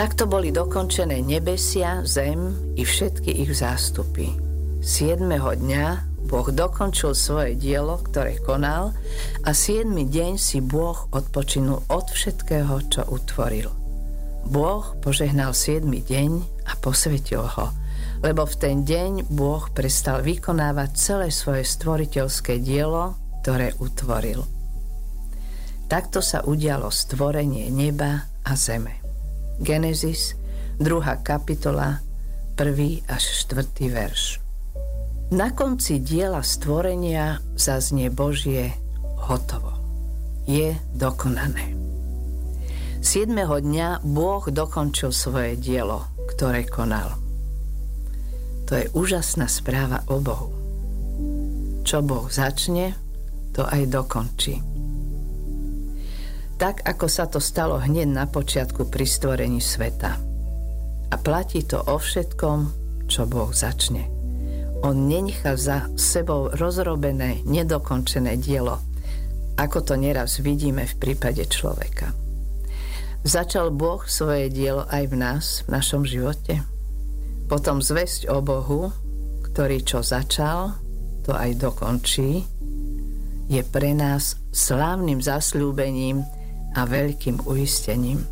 Takto boli dokončené nebesia, zem i všetky ich zástupy. 7. dňa Boh dokončil svoje dielo, ktoré konal, a 7. deň si Boh odpočinul od všetkého, čo utvoril. Boh požehnal 7. deň a posvetil ho, lebo v ten deň Boh prestal vykonávať celé svoje stvoriteľské dielo, ktoré utvoril. Takto sa udialo stvorenie neba a zeme. Genesis, 2. kapitola, 1. až 4. verš. Na konci diela stvorenia zaznie Božie hotovo. Je dokonané. 7. dňa Boh dokončil svoje dielo, ktoré konal. To je úžasná správa o Bohu. Čo Boh začne, to aj dokončí. Tak, ako sa to stalo hneď na počiatku pri stvorení sveta. A platí to o všetkom, čo Boh začne. On nenechá za sebou rozrobené, nedokončené dielo, ako to neraz vidíme v prípade človeka. Začal Boh svoje dielo aj v nás, v našom živote. Potom zvesť o Bohu, ktorý čo začal, to aj dokončí, je pre nás slávnym zasľúbením a veľkým uistením.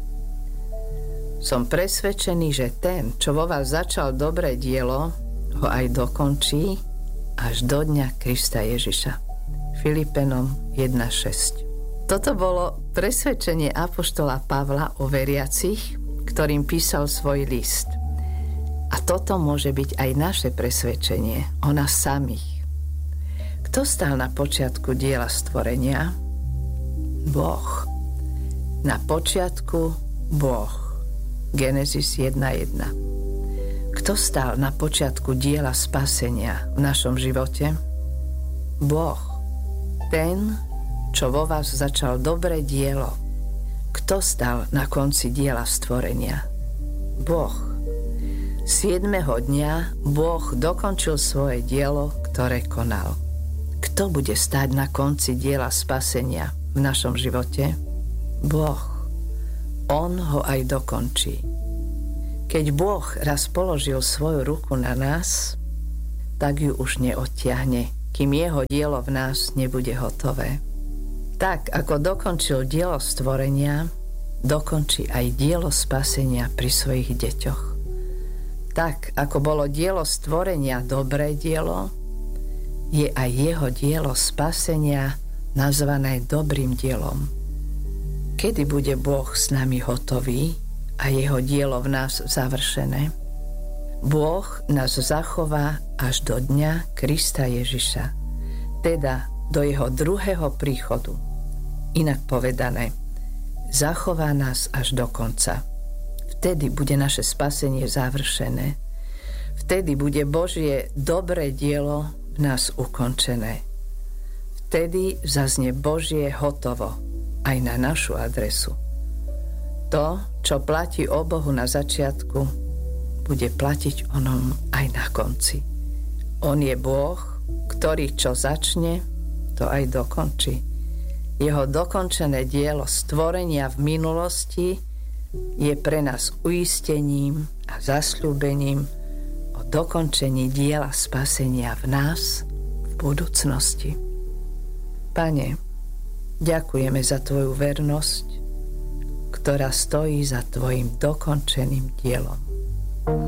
Som presvedčený, že ten, čo vo vás začal dobré dielo, ho aj dokončí až do dňa Krista Ježiša. Filipenom 1.6. Toto bolo presvedčenie apoštola Pavla o veriacich, ktorým písal svoj list. A toto môže byť aj naše presvedčenie o nás samých. Kto stál na počiatku diela stvorenia? Boh. Na počiatku Boh. Genesis 1.1. Kto stál na počiatku diela spasenia v našom živote? Boh. Ten, čo vo vás začal dobré dielo. Kto stál na konci diela stvorenia? Boh. 7. dňa Boh dokončil svoje dielo, ktoré konal. Kto bude stáť na konci diela spasenia v našom živote? Boh. On ho aj dokončí. Keď Boh raz položil svoju ruku na nás, tak ju už neodtiahne, kým jeho dielo v nás nebude hotové. Tak, ako dokončil dielo stvorenia, dokončí aj dielo spasenia pri svojich deťoch. Tak, ako bolo dielo stvorenia dobré dielo, je aj jeho dielo spasenia nazvané dobrým dielom. Kedy bude Boh s nami hotový a jeho dielo v nás završené? Boh nás zachová až do dňa Krista Ježiša, teda do jeho druhého príchodu. Inak povedané, zachová nás až do konca. Vtedy bude naše spasenie završené. Vtedy bude Božie dobré dielo v nás ukončené. Vtedy zaznie Božie hotovo aj na našu adresu. To, čo platí o Bohu na začiatku, bude platiť onom aj na konci. On je Boh, ktorý čo začne, to aj dokončí. Jeho dokončené dielo stvorenia v minulosti je pre nás uistením a zasľúbením o dokončení diela spasenia v nás v budúcnosti. Pane, ďakujeme za Tvoju vernosť, ktorá stojí za Tvojim dokončeným dielom.